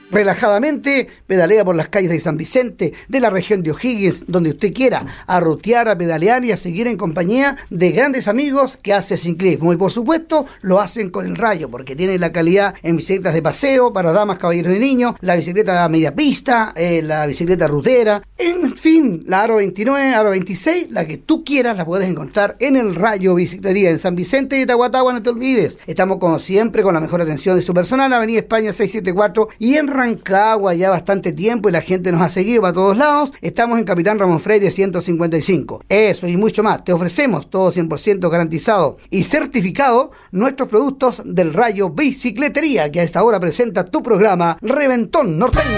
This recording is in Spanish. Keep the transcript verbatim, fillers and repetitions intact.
Relajadamente, pedalea por las calles de San Vicente, de la región de O'Higgins, donde usted quiera, a rutear, a pedalear y a seguir en compañía de grandes amigos que hacen ciclismo. Y por supuesto, lo hacen con el Rayo, porque tiene la calidad en bicicletas de paseo para damas, caballeros y niños, la bicicleta a media pista, eh, la bicicleta rutera, en fin, la Aro veintinueve, Aro veintiséis, la que tú quieras, la puedes encontrar en el Rayo Bicicletería, en San Vicente de Tahuatahua, no te olvides. Estamos como siempre con la mejor atención de su personal, Avenida España seiscientos setenta y cuatro, y en Rancagua ya bastante tiempo y la gente nos ha seguido para todos lados. Estamos en Capitán Ramón Freire ciento cincuenta y cinco. Eso y mucho más. Te ofrecemos todo cien por ciento garantizado y certificado nuestros productos del Rayo Bicicletería, que a esta hora presenta tu programa Reventón Norteño.